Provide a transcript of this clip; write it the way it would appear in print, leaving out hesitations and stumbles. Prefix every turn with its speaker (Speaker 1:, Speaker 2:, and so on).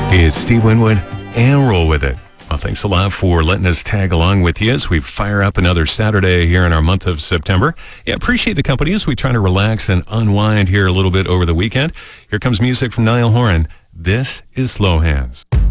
Speaker 1: It's Steve Winwood, and roll with it. Well, thanks a lot for letting us tag along with you as we fire up another Saturday here in our month of September. Yeah, appreciate the company as we try to relax and unwind here a little bit over the weekend. Here comes music from Niall Horan. This is Slow Hands.